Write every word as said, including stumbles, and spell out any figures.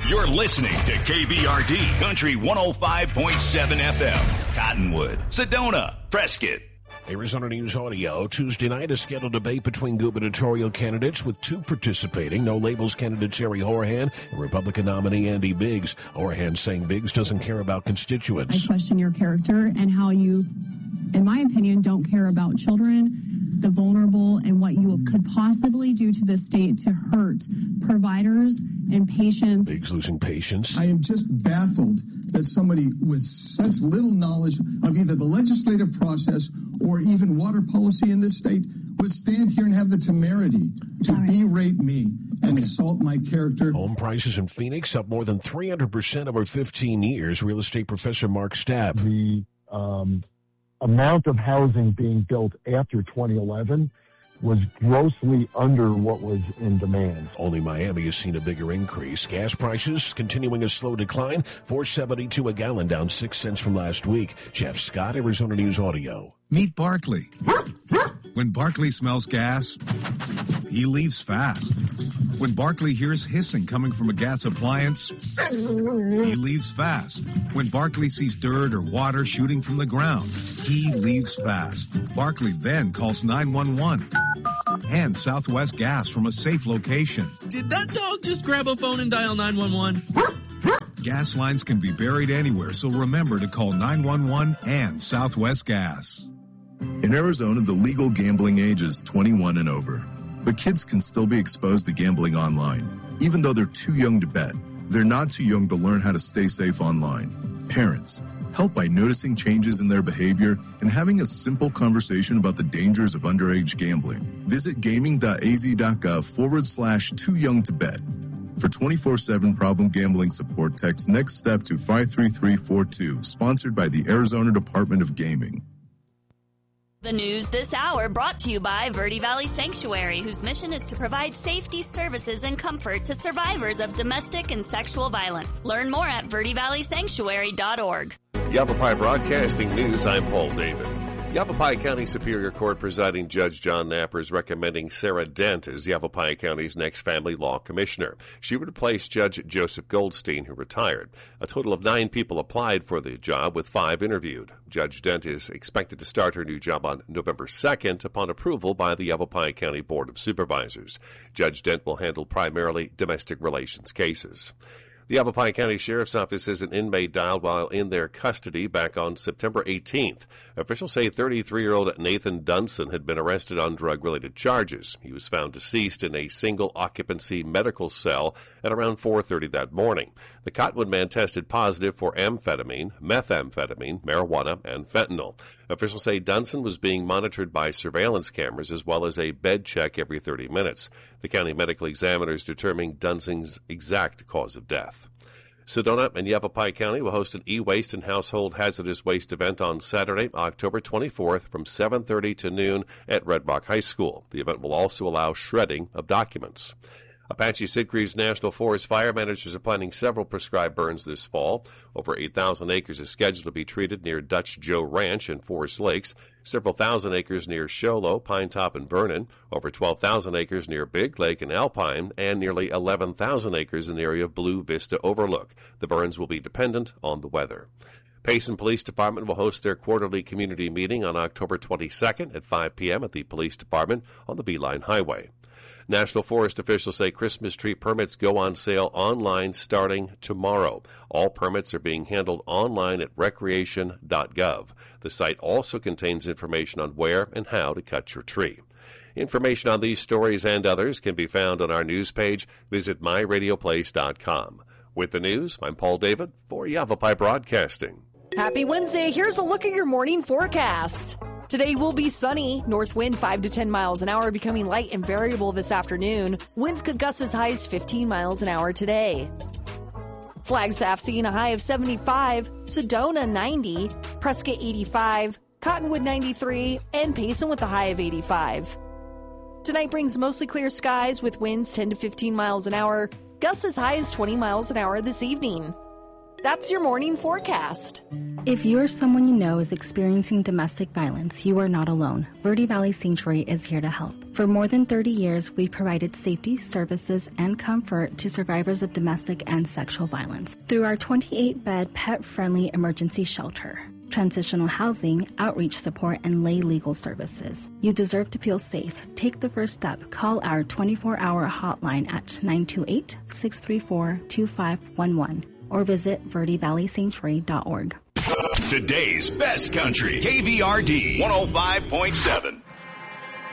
You're listening to K B R D Country one oh five point seven F M. Cottonwood, Sedona, Prescott. Arizona News Audio. Tuesday night, a scheduled debate between gubernatorial candidates with two participating. No Labels candidate Jerry Horahan and Republican nominee Andy Biggs. Horahan saying Biggs doesn't care about constituents. I question your character and how you, in my opinion, don't care about children, the vulnerable, and what you could possibly do to the state to hurt providers and patients. Biggs losing patience. I am just baffled that somebody with such little knowledge of either the legislative process or even water policy in this state would stand here and have the temerity to Sorry. berate me and okay. assault my character. Home prices in Phoenix up more than three hundred percent over fifteen years. Real estate professor Mark Stapp. The um, amount of housing being built after twenty eleven was grossly under what was in demand. Only Miami has seen a bigger increase. Gas prices continuing a slow decline. four seventy-two a gallon, down six cents from last week. Jeff Scott, Arizona News Audio. Meet Barkley. When Barkley smells gas, he leaves fast. When Barkley hears hissing coming from a gas appliance, he leaves fast. When Barkley sees dirt or water shooting from the ground, he leaves fast. Barkley then calls nine one one and Southwest Gas from a safe location. Did that dog just grab a phone and dial nine one one? Gas lines can be buried anywhere, so remember to call nine one one and Southwest Gas. In Arizona, the legal gambling age is twenty-one and over. But kids can still be exposed to gambling online, even though they're too young to bet. They're not too young to learn how to stay safe online. Parents, help by noticing changes in their behavior and having a simple conversation about the dangers of underage gambling. Visit gaming.az.gov forward slash too young to bet. For twenty-four seven problem gambling support, text Next Step to five three three four two, sponsored by the Arizona Department of Gaming. The news this hour brought to you by Verde Valley Sanctuary, whose mission is to provide safety, services, and comfort to survivors of domestic and sexual violence. Learn more at verde valley sanctuary dot org. Yavapai Broadcasting News, I'm Paul David. Yavapai County Superior Court presiding Judge John Napper is recommending Sarah Dent as Yavapai County's next family law commissioner. She would replace Judge Joseph Goldstein, who retired. A total of nine people applied for the job, with five interviewed. Judge Dent is expected to start her new job on November second upon approval by the Yavapai County Board of Supervisors. Judge Dent will handle primarily domestic relations cases. The Yavapai County Sheriff's Office says an inmate died while in their custody back on September eighteenth. Officials say thirty-three-year-old Nathan Dunson had been arrested on drug-related charges. He was found deceased in a single-occupancy medical cell at around four thirty that morning. The Cottonwood man tested positive for amphetamine, methamphetamine, marijuana, and fentanyl. Officials say Dunson was being monitored by surveillance cameras as well as a bed check every thirty minutes. The county medical examiner is determining Dunson's exact cause of death. Sedona and Yavapai County will host an e-waste and household hazardous waste event on Saturday, October twenty-fourth from seven thirty to noon at Red Rock High School. The event will also allow shredding of documents. Apache Sitgreaves National Forest fire managers are planning several prescribed burns this fall. Over eight thousand acres is scheduled to be treated near Dutch Joe Ranch and Forest Lakes, several thousand acres near Sholo, Pine Top, and Vernon, over twelve thousand acres near Big Lake and Alpine, and nearly eleven thousand acres in the area of Blue Vista Overlook. The burns will be dependent on the weather. Payson Police Department will host their quarterly community meeting on October twenty-second at five p.m. at the Police Department on the Beeline Highway. National Forest officials say Christmas tree permits go on sale online starting tomorrow. All permits are being handled online at recreation dot gov. The site also contains information on where and how to cut your tree. Information on these stories and others can be found on our news page. Visit my radio place dot com. With the news, I'm Paul David for Yavapai Broadcasting. Happy Wednesday. Here's a look at your morning forecast. Today will be sunny. North wind five to ten miles an hour, becoming light and variable this afternoon. Winds could gust as high as fifteen miles an hour today. Flagstaff seeing a high of seventy-five, Sedona ninety, Prescott eighty-five, Cottonwood ninety-three, and Payson with a high of eighty-five. Tonight brings mostly clear skies with winds ten to fifteen miles an hour, gusts as high as twenty miles an hour this evening. That's your morning forecast. If you or someone you know is experiencing domestic violence, you are not alone. Verde Valley Sanctuary is here to help. For more than thirty years, we've provided safety, services, and comfort to survivors of domestic and sexual violence through our twenty-eight bed pet-friendly emergency shelter, transitional housing, outreach support, and lay legal services. You deserve to feel safe. Take the first step. Call our twenty-four hour hotline at nine two eight, six three four, two five one one or visit verde valley sanctuary dot org. Today's best country, K V R D one oh five point seven.